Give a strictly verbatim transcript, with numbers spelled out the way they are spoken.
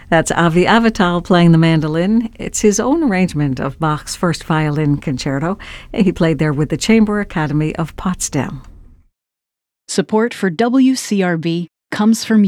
That's Avi Avital playing the mandolin. It's his own arrangement of Bach's First Violin Concerto. He played there with the Chamber Academy of Potsdam. Support for W C R B comes from